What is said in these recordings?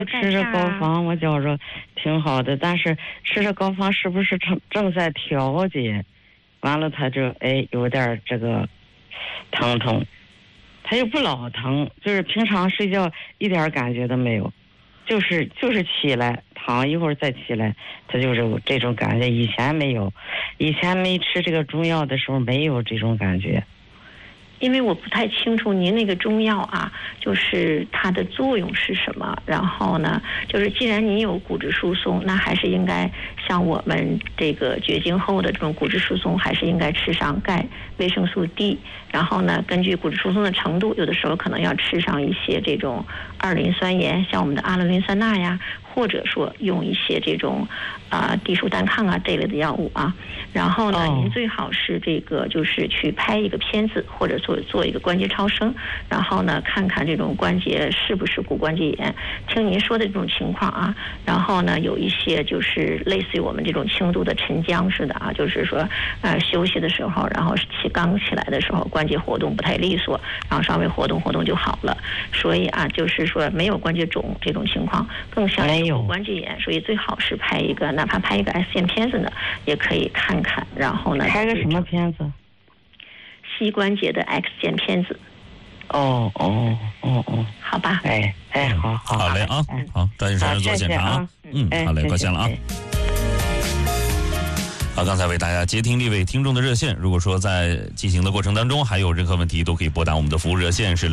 吃着膏方，我觉着挺好的，但是吃着膏方是不是正在调节？完了，他就有点这个疼痛，他又不老疼，就是平常睡觉一点感觉都没有，就是起来躺一会儿再起来，他就是这种感觉。以前没有，以前没吃这个中药的时候没有这种感觉。 因为我不太清楚您那个中药啊，就是它的作用是什么。然后呢，就是既然您有骨质疏松，那还是应该像我们这个绝经后的这种骨质疏松，还是应该吃上钙、维生素 D。然后呢，根据骨质疏松的程度，有的时候可能要吃上一些这种2磷酸盐，像我们的阿伦磷酸钠呀，或者说用一些这种地舒单抗啊这类的药物啊。然后呢，您最好是这个就是去拍一个片子，或者做一个关节超声，然后呢看看这种关节是不是骨关节炎。听您说的这种情况啊，然后呢有一些就是类似于我们这种轻度的沉僵似的啊，就是说休息的时候，然后刚起来的时候关节活动不太利索，然后稍微活动就好了。所以啊，就是说没有关节肿这种情况，更像骨关节炎，所以最好是拍一个，哪怕拍一个 X 线片子呢，也可以看看。然后呢， 拍个什么片子？ 膝关节的 X 线片子。 哦， 好吧。 好嘞啊，好，抓紧时间做检查啊。好嘞，挂线了啊。好，刚才为大家接听6位听众的热线，如果说在进行的过程当中还有任何问题，都可以拨打我们的服务热线，是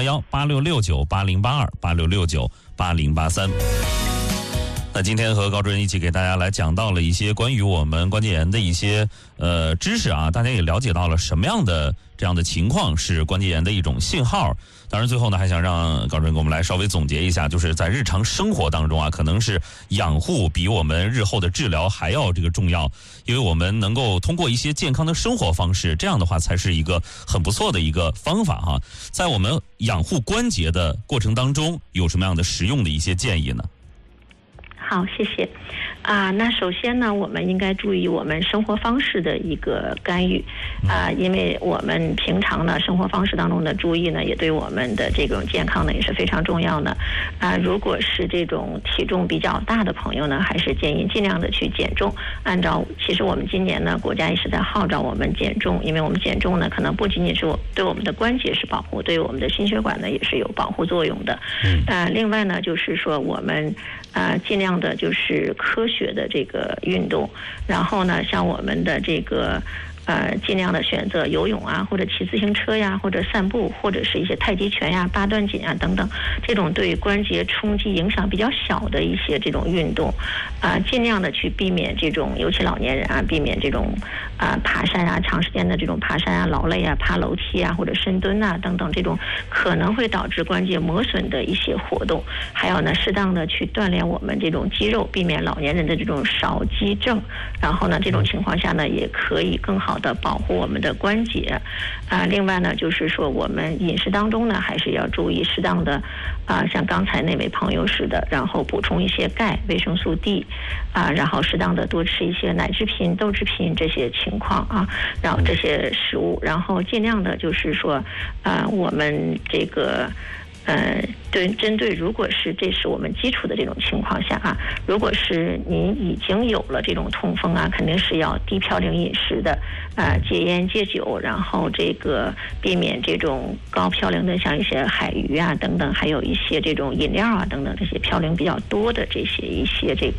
031186698082，86698083。那今天和高主任一起给大家来讲到了一些关于我们关节炎的一些知识啊，大家也了解到了什么样的这样的情况是关节炎的一种信号。当然最后呢，还想让高主任给我们来稍微总结一下，就是在日常生活当中啊，可能是养护比我们日后的治疗还要这个重要，因为我们能够通过一些健康的生活方式，这样的话才是一个很不错的一个方法哈。在我们养护关节的过程当中，有什么样的实用的一些建议呢？ 好，谢谢。那首先呢，我们应该注意我们生活方式的一个干预因为我们平常呢生活方式当中的注意呢，也对我们的这种健康呢也是非常重要的如果是这种体重比较大的朋友呢，还是建议尽量的去减重。按照其实我们今年呢，国家也是在号召我们减重，因为我们减重呢，可能不仅仅是对我们的关节是保护，对我们的心血管呢也是有保护作用的。另外呢，就是说我们尽量的就是科学的这个运动，然后呢，像我们的这个尽量的选择游泳啊，或者骑自行车呀，或者散步，或者是一些太极拳呀、八段锦啊等等，这种对关节冲击影响比较小的一些这种运动尽量的去避免这种，尤其老年人避免这种爬山长时间的这种爬山劳累爬楼梯或者深蹲等等，这种可能会导致关节磨损的一些活动。还有呢，适当的去锻炼我们这种肌肉，避免老年人的这种少肌症。然后呢，这种情况下呢，也可以更好的保护我们的关节另外呢，就是说我们饮食当中呢，还是要注意适当的像刚才那位朋友似的，然后补充一些钙、维生素 D然后适当的多吃一些奶制品、豆制品这些情况然后这些食物，然后尽量的就是说我们这个针对如果是这是我们基础的这种情况下如果是您已经有了这种痛风肯定是要低嘌呤饮食的戒烟戒酒，然后这个避免这种高嘌呤的，像一些海鱼等等，还有一些这种饮料等等，这些嘌呤比较多的这些这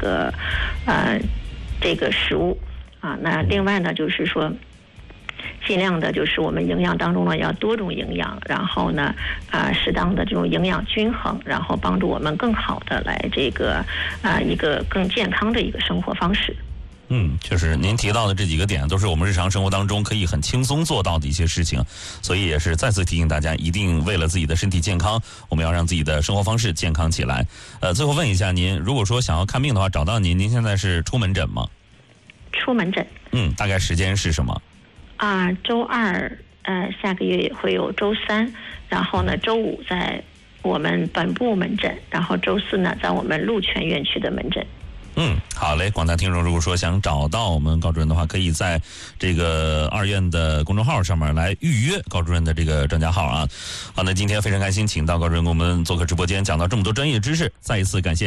个食物那另外呢，就是说尽量的就是我们营养当中呢要多种营养，然后呢适当的这种营养均衡，然后帮助我们更好的来这个一个更健康的一个生活方式。 就是您提到的这几个点都是我们日常生活当中可以很轻松做到的一些事情，所以也是再次提醒大家，一定为了自己的身体健康，我们要让自己的生活方式健康起来。最后问一下您，如果说想要看病的话，找到您现在是出门诊吗？ 出门诊。 大概时间是什么？ 周二下个月也会有周三，然后呢周五在我们本部门诊，然后周四呢在我们鹿泉院区的门诊。 好嘞，广大听众如果说想找到我们高主任的话，可以在这个2院的公众号上面来预约高主任的这个专家号好，那今天非常开心请到高主任给我们做客直播间，讲到这么多专业知识，再一次感谢